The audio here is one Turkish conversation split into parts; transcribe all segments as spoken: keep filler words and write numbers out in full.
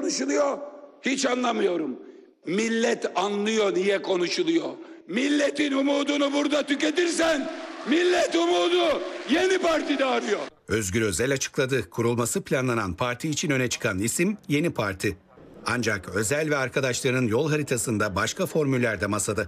konuşuluyor? Hiç anlamıyorum. Millet anlıyor niye konuşuluyor. Milletin umudunu burada tüketirsen millet umudu Yeni Parti'de arıyor. Özgür Özel açıkladı. Kurulması planlanan parti için öne çıkan isim Yeni Parti. Ancak Özel ve arkadaşlarının yol haritasında başka formüller de masada.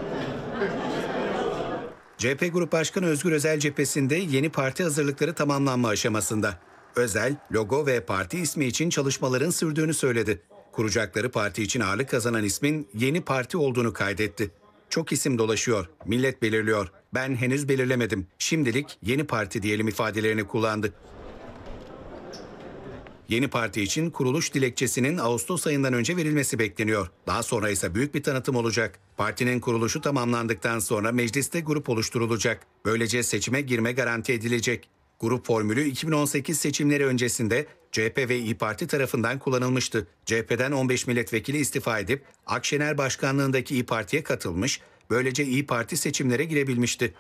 C H P Grup Başkanı Özgür Özel cephesinde Yeni Parti hazırlıkları tamamlanma aşamasında. Özel, logo ve parti ismi için çalışmaların sürdüğünü söyledi. Kuracakları parti için ağırlık kazanan ismin Yeni Parti olduğunu kaydetti. Çok isim dolaşıyor, millet belirliyor. Ben henüz belirlemedim. Şimdilik Yeni Parti diyelim ifadelerini kullandı. Yeni Parti için kuruluş dilekçesinin Ağustos ayından önce verilmesi bekleniyor. Daha sonra ise büyük bir tanıtım olacak. Partinin kuruluşu tamamlandıktan sonra mecliste grup oluşturulacak. Böylece seçime girme garanti edilecek. Grup formülü iki bin on sekiz seçimleri öncesinde C H P ve İYİ Parti tarafından kullanılmıştı. C H P'den on beş milletvekili istifa edip Akşener başkanlığındaki İYİ Parti'ye katılmış, böylece İYİ Parti seçimlere girebilmişti.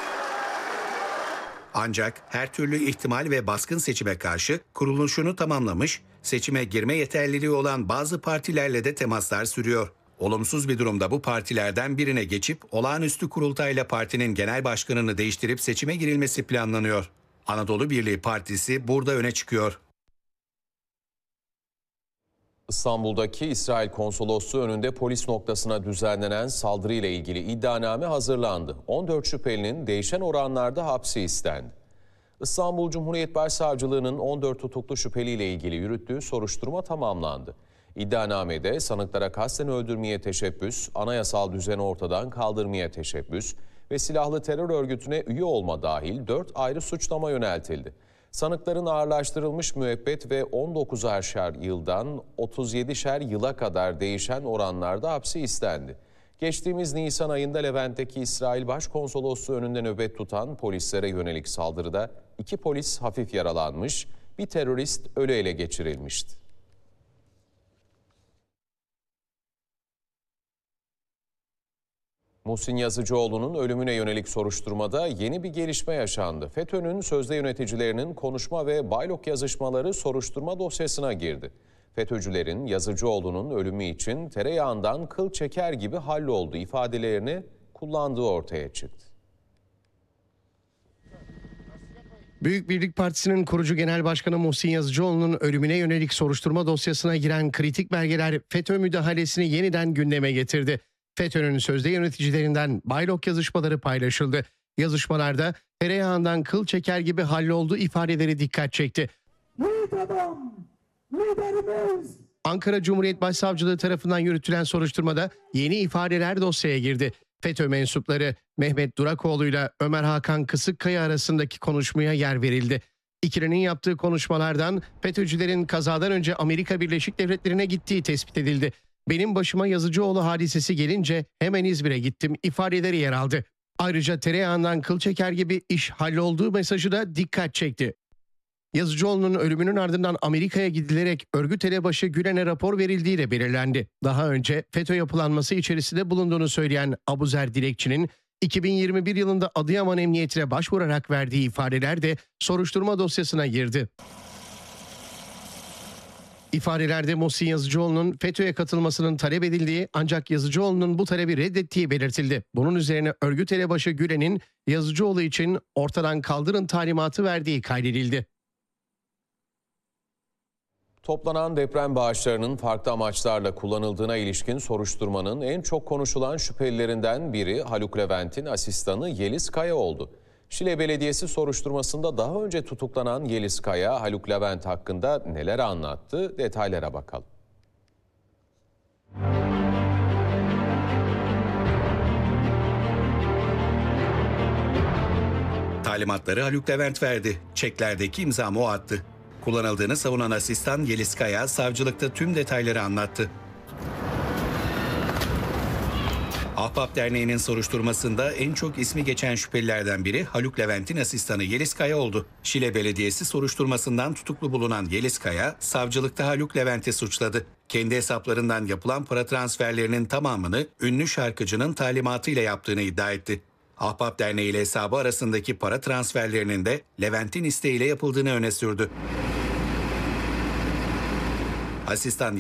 Ancak her türlü ihtimal ve baskın seçime karşı kuruluşunu tamamlamış, seçime girme yeterliliği olan bazı partilerle de temaslar sürüyor. Olumsuz bir durumda bu partilerden birine geçip olağanüstü kurultayla partinin genel başkanını değiştirip seçime girilmesi planlanıyor. Anadolu Birliği Partisi burada öne çıkıyor. İstanbul'daki İsrail Konsolosluğu önünde polis noktasına düzenlenen saldırıyla ilgili iddianame hazırlandı. on dört şüphelinin değişen oranlarda hapsi istendi. İstanbul Cumhuriyet Başsavcılığı'nın on dört tutuklu şüpheliyle ilgili yürüttüğü soruşturma tamamlandı. İddianamede sanıklara kasten öldürmeye teşebbüs, anayasal düzeni ortadan kaldırmaya teşebbüs ve silahlı terör örgütüne üye olma dahil dört ayrı suçlama yöneltildi. Sanıkların ağırlaştırılmış müebbet ve on dokuzar yıldan otuz yedişer yıla kadar değişen oranlarda hapsi istendi. Geçtiğimiz Nisan ayında Levent'teki İsrail Başkonsolosluğu önünde nöbet tutan polislere yönelik saldırıda iki polis hafif yaralanmış, bir terörist ölü ele geçirilmişti. Muhsin Yazıcıoğlu'nun ölümüne yönelik soruşturmada yeni bir gelişme yaşandı. FETÖ'nün sözde yöneticilerinin konuşma ve baylok yazışmaları soruşturma dosyasına girdi. FETÖ'cülerin Yazıcıoğlu'nun ölümü için tereyağından kıl çeker gibi halloldu ifadelerini kullandığı ortaya çıktı. Büyük Birlik Partisi'nin kurucu genel başkanı Muhsin Yazıcıoğlu'nun ölümüne yönelik soruşturma dosyasına giren kritik belgeler FETÖ müdahalesini yeniden gündeme getirdi. FETÖ'nün sözde yöneticilerinden baylok yazışmaları paylaşıldı. Yazışmalarda tereyağından kıl çeker gibi halloldu ifadeleri dikkat çekti. Yiğit adam, liderimiz. Ankara Cumhuriyet Başsavcılığı tarafından yürütülen soruşturmada yeni ifadeler dosyaya girdi. FETÖ mensupları Mehmet Durakoğlu ile Ömer Hakan Kısıkkaya arasındaki konuşmaya yer verildi. İkilinin yaptığı konuşmalardan FETÖ'cülerin kazadan önce Amerika Birleşik Devletleri'ne gittiği tespit edildi. Benim başıma Yazıcıoğlu hadisesi gelince hemen İzmir'e gittim ifadeleri yer aldı. Ayrıca tereyağından kıl çeker gibi iş hallolduğu mesajı da dikkat çekti. Yazıcıoğlu'nun ölümünün ardından Amerika'ya gidilerek örgüt elebaşı Gülen'e rapor verildiği de belirlendi. Daha önce FETÖ yapılanması içerisinde bulunduğunu söyleyen Abuzer Dilekçi'nin iki bin yirmi bir yılında Adıyaman Emniyetine başvurarak verdiği ifadeler de soruşturma dosyasına girdi. İfadelerde Muhsin Yazıcıoğlu'nun FETÖ'ye katılmasının talep edildiği ancak Yazıcıoğlu'nun bu talebi reddettiği belirtildi. Bunun üzerine örgüt elebaşı Gülen'in Yazıcıoğlu için ortadan kaldırın talimatı verdiği kaydedildi. Toplanan deprem bağışlarının farklı amaçlarla kullanıldığına ilişkin soruşturmanın en çok konuşulan şüphelilerinden biri Haluk Levent'in asistanı Yeliz Kaya oldu. Şile Belediyesi soruşturmasında daha önce tutuklanan Yeliz Kaya, Haluk Levent hakkında neler anlattı? Detaylara bakalım. Talimatları Haluk Levent verdi. Çeklerdeki imzamı o attı. Kullanıldığını savunan asistan Yeliz Kaya, savcılıkta tüm detayları anlattı. Ahbap Derneği'nin soruşturmasında en çok ismi geçen şüphelilerden biri Haluk Levent'in asistanı Yeliz Kaya oldu. Şile Belediyesi soruşturmasından tutuklu bulunan Yeliz Kaya, savcılıkta Haluk Levent'i suçladı. Kendi hesaplarından yapılan para transferlerinin tamamını ünlü şarkıcının talimatıyla yaptığını iddia etti. Ahbap Derneği ile hesabı arasındaki para transferlerinin de Levent'in isteğiyle yapıldığını öne sürdü. Asistan